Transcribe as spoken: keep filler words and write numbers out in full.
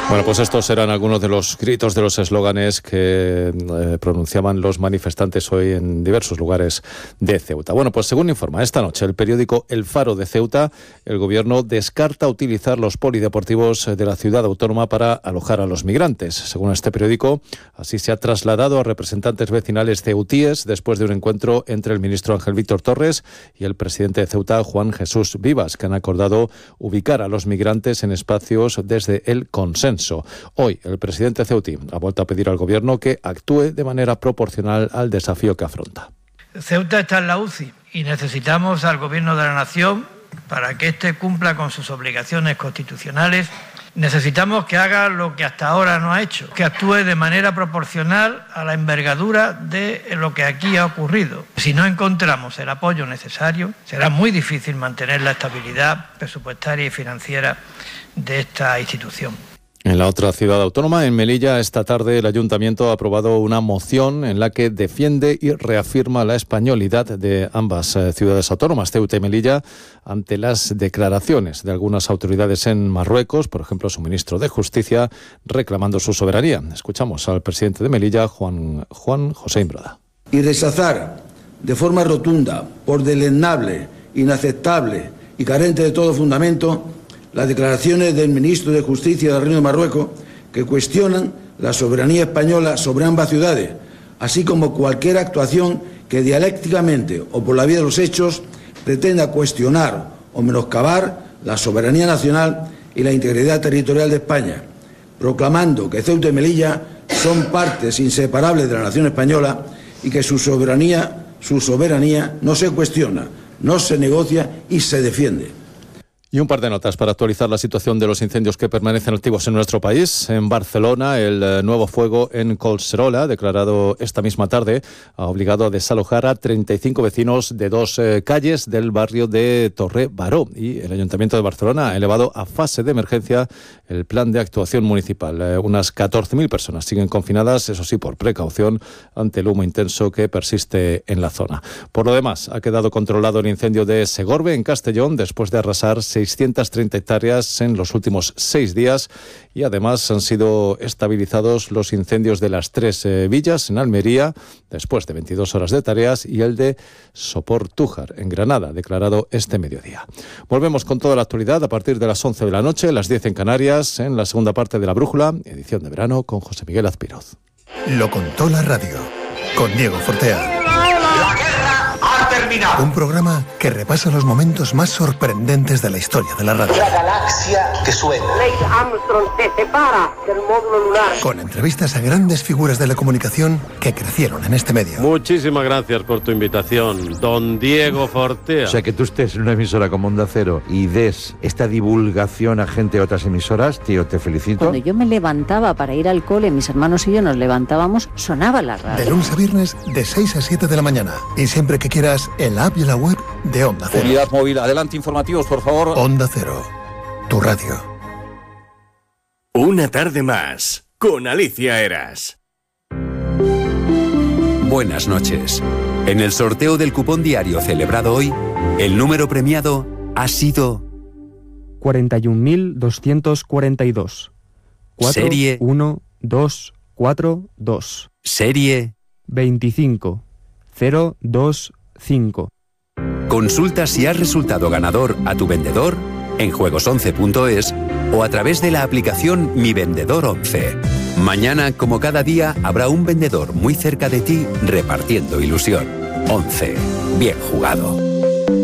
Bueno, pues estos eran algunos de los gritos, de los eslóganes que eh, pronunciaban los manifestantes hoy en diversos lugares de Ceuta. Bueno, pues según informa esta noche el periódico El Faro de Ceuta, el gobierno descarta utilizar los polideportivos de la ciudad autónoma para alojar a los migrantes. Según este periódico, así se ha trasladado a representantes vecinales ceutíes después de un encuentro entre el ministro Ángel Víctor Torres y el presidente de Ceuta, Juan Jesús Vivas, que han acordado ubicar a los migrantes en espacios desde el consenso. Hoy, el presidente ceutí ha vuelto a pedir al gobierno que actúe de manera proporcional al desafío que afronta. Ceuta está en la U C I y necesitamos al gobierno de la nación para que éste cumpla con sus obligaciones constitucionales. Necesitamos que haga lo que hasta ahora no ha hecho, que actúe de manera proporcional a la envergadura de lo que aquí ha ocurrido. Si no encontramos el apoyo necesario, será muy difícil mantener la estabilidad presupuestaria y financiera de esta institución. En la otra ciudad autónoma, en Melilla, esta tarde el Ayuntamiento ha aprobado una moción en la que defiende y reafirma la españolidad de ambas eh, ciudades autónomas, Ceuta y Melilla, ante las declaraciones de algunas autoridades en Marruecos, por ejemplo, su ministro de Justicia, reclamando su soberanía. Escuchamos al presidente de Melilla, Juan, Juan José Imbroda. Y rechazar de forma rotunda, por deleznable, inaceptable y carente de todo fundamento, las declaraciones del ministro de Justicia del Reino de Marruecos que cuestionan la soberanía española sobre ambas ciudades, así como cualquier actuación que dialécticamente o por la vía de los hechos pretenda cuestionar o menoscabar la soberanía nacional y la integridad territorial de España, proclamando que Ceuta y Melilla son partes inseparables de la nación española y que su soberanía, su soberanía no se cuestiona, no se negocia y se defiende. Y un par de notas para actualizar la situación de los incendios que permanecen activos en nuestro país. En Barcelona, el nuevo fuego en Collserola, declarado esta misma tarde, ha obligado a desalojar a treinta y cinco vecinos de dos eh, calles del barrio de Torre Baró. Y el Ayuntamiento de Barcelona ha elevado a fase de emergencia el plan de actuación municipal. Eh, unas catorce mil personas siguen confinadas, eso sí, por precaución, ante el humo intenso que persiste en la zona. Por lo demás, ha quedado controlado el incendio de Segorbe, en Castellón, después de arrasar seiscientas treinta hectáreas en los últimos seis días y además han sido estabilizados los incendios de las tres eh, villas en Almería después de veintidós horas de tareas y el de Soportújar en Granada, declarado este mediodía. Volvemos con toda la actualidad a partir de las once de la noche, las diez en Canarias, en la segunda parte de La Brújula, edición de verano con José Miguel Azpiroz. Lo contó la radio con Diego Fortea. La guerra ha terminado. Un programa que repasa los momentos más sorprendentes de la historia de la radio. La galaxia que suena. Neil Armstrong se separa del módulo lunar. Con entrevistas a grandes figuras de la comunicación que crecieron en este medio. Muchísimas gracias por tu invitación, don Diego Fortea. O sea, que tú estés en una emisora como Onda Cero y des esta divulgación a gente de otras emisoras, tío, te felicito. Cuando yo me levantaba para ir al cole, mis hermanos y yo nos levantábamos, sonaba la radio. De lunes a viernes, de seis a siete de la mañana. Y siempre que quieras, en la app y en la web de Onda Cero. Unidad móvil, adelante informativos, por favor. Onda Cero, tu radio. Una tarde más, con Alicia Eras. Buenas noches. En el sorteo del cupón diario celebrado hoy, el número premiado ha sido cuarenta y un mil doscientos cuarenta y dos. Serie uno dos cuatro dos. Serie veinticinco cero dos cinco. Consulta si has resultado ganador a tu vendedor en juegos once punto es o a través de la aplicación Mi Vendedor once. Mañana, como cada día, habrá un vendedor muy cerca de ti repartiendo ilusión. once. Bien jugado.